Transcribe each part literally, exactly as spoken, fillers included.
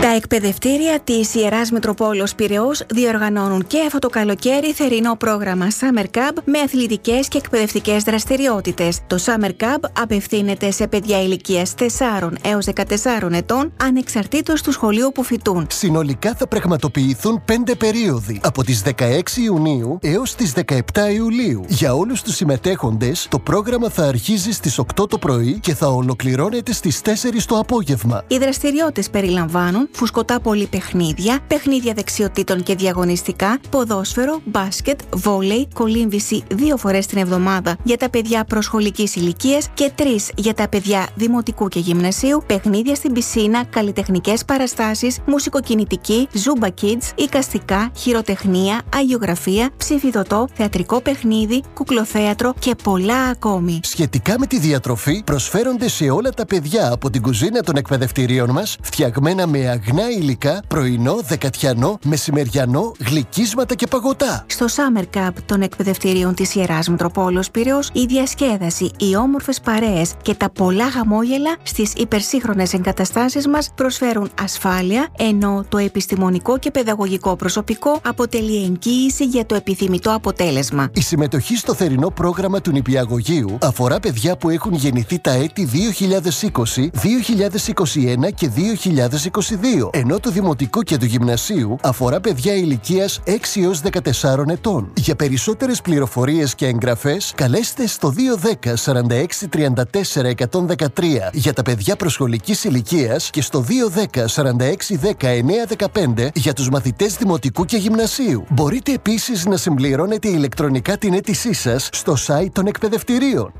Τα εκπαιδευτήρια της Ιεράς Μητροπόλεως Πειραιώς διοργανώνουν και αυτό το καλοκαίρι θερινό πρόγραμμα Summer Camp με αθλητικές και εκπαιδευτικές δραστηριότητες. Το Summer Camp απευθύνεται σε παιδιά ηλικίας τεσσάρων έως δεκατεσσάρων ετών, ανεξαρτήτως του σχολείου που φοιτούν. Συνολικά θα πραγματοποιηθούν πέντε περίοδοι, από τις δεκαέξι Ιουνίου έως τις δεκαεπτά Ιουλίου. Για όλους τους συμμετέχοντες, το πρόγραμμα θα αρχίζει στις οκτώ το πρωί και θα ολοκληρώνεται στις τέσσερις το απόγευμα. Οι δραστηριότητες περιλαμβάνουν φουσκωτά πολυπαιχνίδια, παιχνίδια δεξιοτήτων και διαγωνιστικά, ποδόσφαιρο, μπάσκετ, βόλεϊ, κολύμβηση δύο φορές την εβδομάδα για τα παιδιά προσχολικής ηλικίας και τρεις για τα παιδιά δημοτικού και γυμνασίου, παιχνίδια στην πισίνα, καλλιτεχνικές παραστάσεις, μουσικοκινητική, Zumba Kids, εικαστικά, χειροτεχνία, αγιογραφία, ψηφιδωτό, θεατρικό παιχνίδι, κουκλοθέατρο και πολλά ακόμη. Σχετικά με τη διατροφή, προσφέρονται σε όλα τα παιδιά από την κουζίνα των εκπαιδευτηρίων μας, φτιαγμένα με αγνά υλικά, πρωινό, δεκατιανό, μεσημεριανό, γλυκίσματα και παγωτά. Στο Summer Camp των εκπαιδευτηρίων της Ιεράς Μητροπόλεως Πειραιώς, η διασκέδαση, οι όμορφες παρέες και τα πολλά χαμόγελα στις υπερσύγχρονες εγκαταστάσεις μας προσφέρουν ασφάλεια, ενώ το επιστημονικό και παιδαγωγικό προσωπικό αποτελεί εγγύηση για το επιθυμητό αποτέλεσμα. Η συμμετοχή στο θερινό πρόγραμμα του νηπιαγωγείου αφορά παιδιά που έχουν γεννηθεί τα έτη δύο χιλιάδες είκοσι, δύο χιλιάδες είκοσι ένα και δύο χιλιάδες είκοσι δύο, ενώ το δημοτικό και του γυμνασίου αφορά παιδιά ηλικίας έξι έως δεκατεσσάρων ετών. Για περισσότερες πληροφορίες και εγγραφές, καλέστε στο δύο ένα μηδέν σαράντα έξι τριάντα τέσσερα εκατόν δεκατρία για τα παιδιά προσχολικής ηλικίας και στο δύο ένα μηδέν σαράντα έξι δέκα εννιά δεκαπέντε για τους μαθητές δημοτικού και γυμνασίου. Μπορείτε επίσης να συμπληρώνετε ηλεκτρονικά την αίτησή σας στο site των εκπαιδευτηρίων.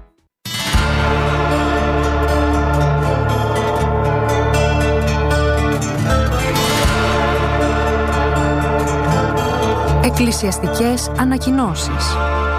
Εκκλησιαστικές ανακοινώσεις.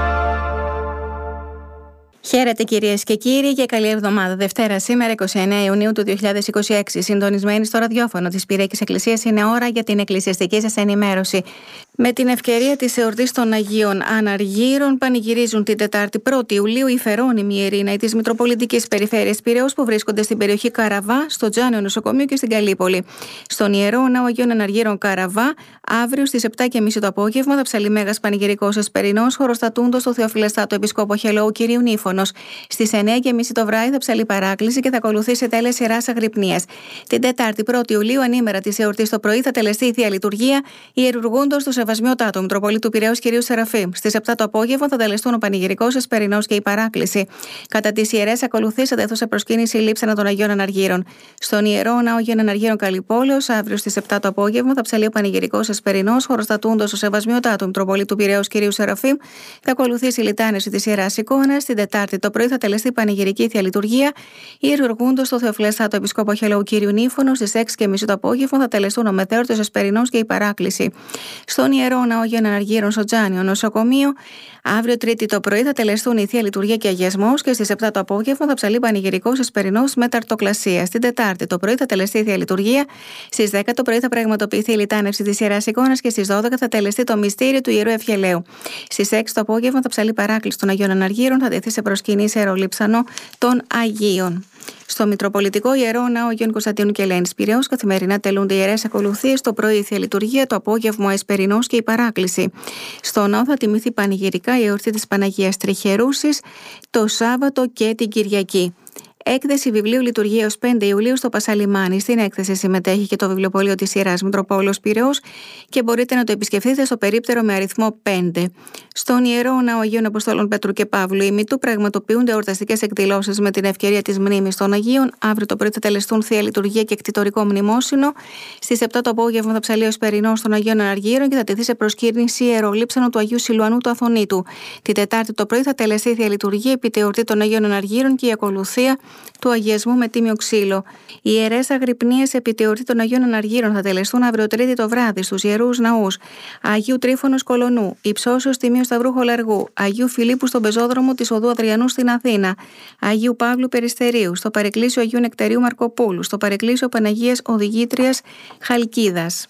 Χαίρετε κυρίες και κύριοι και καλή εβδομάδα. Δευτέρα σήμερα, είκοσι εννέα Ιουνίου του δύο χιλιάδες είκοσι έξι. Συντονισμένοι στο ραδιόφωνο της Πυριακής Εκκλησίας, είναι ώρα για την εκκλησιαστική σας ενημέρωση. Με την ευκαιρία της εορτής των Αγίων Αναργύρων, πανηγυρίζουν την Τετάρτη πρώτη Ιουλίου οι φερόνιμοι ιερήναοι της Μητροπολιτικής Περιφέρειας Πειραιώς που βρίσκονται στην περιοχή Καραβά, στο Τζάνιο Νοσοκομείο και στην Καλύπολη. Στον Ιερό Ναό Αγίων Αναργύρων Καραβά, αύριο στις επτά και μισή το απόγευμα, θα ψαλεί μέγας πανηγυρικός εσπερινός χωροστατούντος στο Θεοφυλαστάτο Επισκόπο Χελαού Κυρίου Νύφωνος. Στις εννιά και μισή το βράδυ θα ψαλεί παράκληση και θα ακολουθήσει τέλεια σειράς αγρυπνίας. Την Τετάρτη πρώτη Ιουλίου, ανήμερα της εορτής το πρωί, θα τελεστεί η Θεία Λειτουργία ιερουργούντος του Σεβασμιωτάτου Μητροπολίτου Πειραιώς κυρίου Σεραφείμ. Στις επτά το απόγευμα θα τελεστούν ο πανηγυρικός εσπερινός και η παράκληση. Κατά τις ιερές ακολουθήσεις θα τεθούν σε προσκύνηση η λείψανα των Αγίων Αναργύρων. Στον Ιερό Ναό Αγίων Αναργύρων Καλυπόλεως, αύριο στις επτά το απόγευμα θα ψαλεί ο πανηγυρικός εσπερινός χωροστατούντος ο Σεβασμιωτάτου Μητροπολίτου Πειραιώς κυρίου Σεραφείμ. Θα ακολουθήσει η λιτάνεση της Ιεράς Εικόνας. Την Τετάρτη το πρωί θα τελεστεί πανηγυρική Θεία Λειτουργία ιερουργούντος στο Θεοφυλαστάτο Επισκόπο Χελαού Κυρίου Νύφωνος. Στις έξι και μισή το απόγευμα θα τελεστούν ο μεθέωρτος εσπερινός και η παράκληση. Στον Ιερό Ναό Αγίων Αναργύρων στο Τζάνιο Νοσοκομείο, αύριο Τρίτη το πρωί θα τελεστούν η Θεία Λειτουργία και αγιασμός και στις επτά το απόγευμα θα ψαλεί πανηγυρικός εσπερινός με ταρτοκλασία. Στην Τετάρτη το πρωί θα τελεστεί η Θεία Λειτουργία, στις δέκα το πρωί θα πραγματοποιηθεί η λιτάνευση της Ιεράς Εικόνας και στις δώδεκα θα τελεστεί το μυστήριο του Ιερού Ευχελαίου. Στις έξι το απόγευμα θα ψαλεί παράκληση των Αγίων Αναργύρων, θα τεθεί σε προσκυνή ιερολείψανο των Αγίων. Στο Μητροπολιτικό Ιερό Ναό Αγίων Κωνσταντίνου και Ελένης Πειραιώς καθημερινά τελούνται ιερές ακολουθίες, το πρωί η Θεία Λειτουργία, το απόγευμα ο εσπερινός και η παράκληση. Στο ναό θα τιμηθεί πανηγυρικά η εορτή της Παναγίας Τριχερούσης το Σάββατο και την Κυριακή. Έκθεση βιβλίου λειτουργία ως πέντε Ιουλίου στο Πασαλιμάνι. Στην έκθεση συμμετέχει και το βιβλιοπωλείο της Ιεράς Μητροπόλεως Πειραιώς και μπορείτε να το επισκεφτείτε στο περίπτερο με αριθμό πέντε. Στον Ιερό Ναό Αγίων Αποστόλων Πέτρου και Παύλου ημιτού πραγματοποιούνται εορταστικές εκδηλώσεις με την ευκαιρία της μνήμης των Αγίων. Αύριο το πρωί θα τελεστούν Θεία Λειτουργία και εκτιτορικό μνημόσυνο. Στις επτά το απόγευμα θα ψαλεί ο εσπερινός των Αγίων Αναργύρων και θα τεθεί σε προσκύρνηση ιερολείψανο του Αγίου Σιλουανού του Αθωνίτου. Την Τετάρτη το πρωί θα τελεστεί η Θεία Λειτουργία επί τη εορτή των Αγίων Αναργύρων και η ακολουθία του αγιασμού με τίμιο ξύλο. Οι ιερές αγρυπνίες επί τη εορτή των Αγίων Αναργύρων θα τελεστούν αύριο Τρίτη το βράδυ στους ιερούς ναούς Αγίου Τρίφωνος Κολονού, Υψώσεως Τιμίου Σταυρού Χολαργού, Αγίου Φιλίππου στον πεζόδρομο της Οδού Αδριανού στην Αθήνα, Αγίου Παύλου Περιστερίου, στο παρεκκλήσιο Αγίου Νεκταρίου Μαρκοπούλου, στο παρεκκλήσιο Παναγίας Οδηγήτριας Χαλκίδας.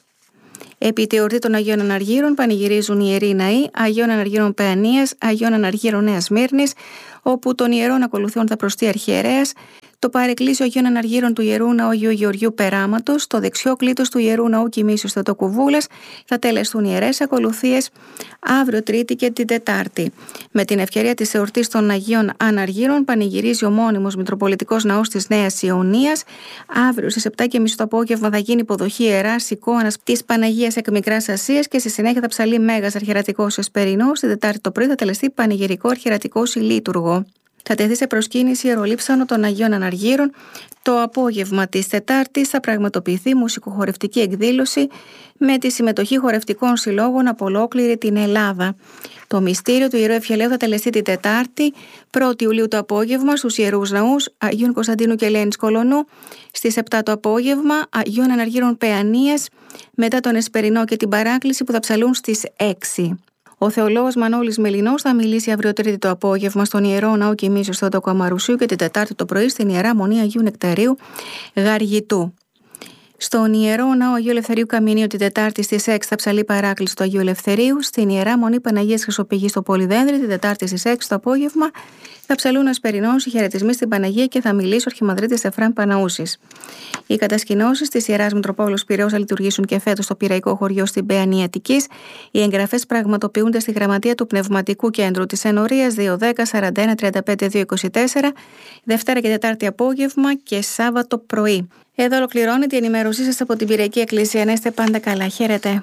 Επί τη εορτή των Αγίων Αναργύρων πανηγυρίζουν οι ιεροί ναοί Αγίων Αναργύρων Παιανίας, Αγίων Αναργύρων Νέας Μύρνης, όπου των ιερών ακολουθούν θα προστεί αρχιερέας, Το παρεκκλήσιο Αγίων Αναργύρων του Ιερού Ναού Αγίου Γεωργίου Περάματος, το δεξιό κλήτος του Ιερού Ναού Κοιμήσεως Θεοτοκουβούλας, θα τελεστούν ιερές ακολουθίες αύριο Τρίτη και την Τετάρτη. Με την ευκαιρία της εορτής των Αγίων Αναργύρων, πανηγυρίζει ο μόνιμος Μητροπολιτικός Ναός της Νέας Ιωνίας. Αύριο στις επτά και μισή το απόγευμα θα γίνει υποδοχή ιεράς εικόνας της Παναγίας εκ Μικράς Ασίας και στη συνέχεια θα ψαλεί Μέγας Αρχιερατικός Εσπερινός. Την Τετάρτη το πρωί θα τελεστεί πανηγυρικό αρχιερατικό ηλίτουργο. Θα τεθεί σε προσκύνηση ιερολείψανο των Αγίων Αναργύρων. Το απόγευμα της Τετάρτης θα πραγματοποιηθεί μουσικοχορευτική εκδήλωση με τη συμμετοχή χορευτικών συλλόγων από ολόκληρη την Ελλάδα. Το μυστήριο του Ιερού Ευχελαίου θα τελεστεί την Τετάρτη, πρώτη Ιουλίου το απόγευμα, στους Ιερούς Ναούς Αγίων Κωνσταντίνου και Ελένης Κολονού, στις επτά το απόγευμα Αγίων Αναργύρων Παιανίας, μετά τον Εσπερινό και την Παράκληση που θα ψαλούν στις έξι. Ο θεολόγος Μανώλης Μελινός θα μιλήσει αύριο Τρίτη το απόγευμα στον Ιερό Ναό Κοιμήσεως Θεοτόκου Αμαρουσίου και την Τετάρτη το πρωί στην Ιερά Μονή Αγίου Νεκταρίου Γαργητού. Στον Ιερό Ναό Αγίου Ελευθερίου Καμινίου την Τετάρτη στις έξι θα ψαλεί Παράκληση του Αγίου Ελευθερίου. Στην Ιερά Μονή Παναγίας Χρυσοπηγής στο Πολυδένδρη την Τετάρτη στις έξι το απόγευμα θα ψαλούν Ασπερινός οι χαιρετισμοί στην Παναγία και θα μιλήσει ο Αρχιμανδρίτης Εφραίμ Παναούσης. Οι κατασκηνώσεις της Ιεράς Μητροπόλεως Πειραιώς θα λειτουργήσουν και φέτος στο Πειραϊκό Χωριό στην Παιανία Αττικής. Οι εγγραφές πραγματοποιούνται στη Γραμματεία του Πνευματικού Κέντρου της Ενορίας δύο δέκα σαράντα ένα τριάντα πέντε δύο είκοσι τέσσερα, Δευτέρα και Τετάρτη απόγευμα και Σάββατο πρωί. Εδώ ολοκληρώνεται η ενημέρωσή σας από την Πειραϊκή Εκκλησία. Να είστε πάντα καλά. Χαίρετε.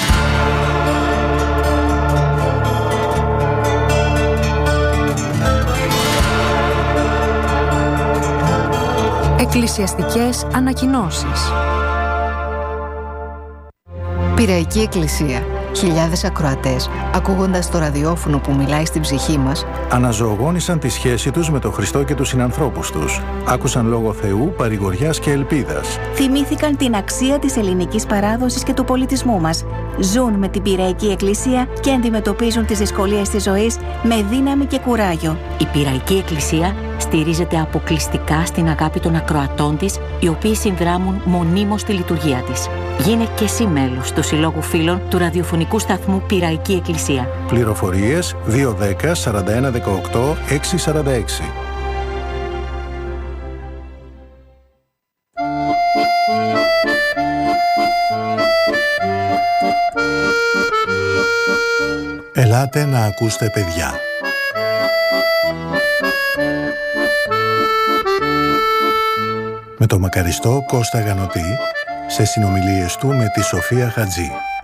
Εκκλησιαστικές ανακοινώσεις. Πειραϊκή Εκκλησία. Χιλιάδες ακροατές, ακούγοντας το ραδιόφωνο που μιλάει στην ψυχή μας, αναζωογόνησαν τη σχέση τους με τον Χριστό και τους συνανθρώπους τους. Άκουσαν λόγο Θεού, παρηγοριάς και ελπίδας. Θυμήθηκαν την αξία της ελληνικής παράδοσης και του πολιτισμού μας. Ζουν με την Πειραϊκή Εκκλησία και αντιμετωπίζουν τις δυσκολίες της ζωής με δύναμη και κουράγιο. Η Πειραϊκή Εκκλησία στηρίζεται αποκλειστικά στην αγάπη των ακροατών της, οι οποίοι συνδράμουν μονίμως τη λειτουργία της. Γίνε και εσύ μέλος του Συλλόγου Φίλων του ραδιοφωνικού σταθμού Πειραϊκή Εκκλησία. Πληροφορίες δύο δέκα σαράντα ένα δεκαοκτώ έξι σαράντα έξι. Ελάτε να ακούσετε, παιδιά. Με το μακαριστό Κώστα Γανωτή σε συνομιλίες του με τη Σοφία Χατζή.